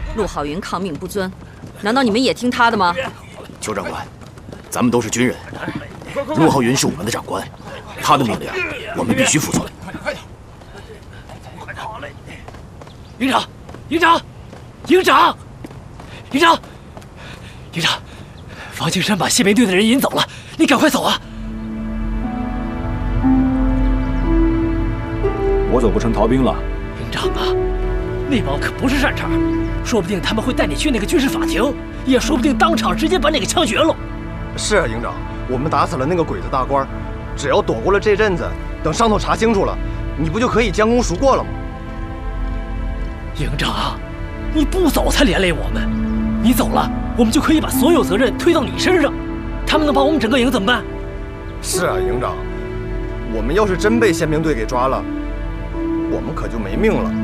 陆浩云抗命不遵，难道你们也听他的吗？ 邱长官，咱们都是军人，陆浩云是我们的长官，他的命令我们必须服从。 营长，营长，营长，营长，营长，方庆山把宪兵队的人引走了，你赶快走啊！ 我走不成逃兵了。 营长啊，那帮可不是善茬，说不定他们会带你去那个军事法庭，也说不定当场直接把你给枪决了。 是啊，营长，我们打死了那个鬼子大官，只要躲过了这阵子，等上头查清楚了，你不就可以将功赎过了吗？ 营长，你不走才连累我们，你走了，我们就可以把所有责任推到你身上，他们能把我们整个营怎么办？ 是啊，营长，我们要是真被宪兵队给抓了，我们可就没命了。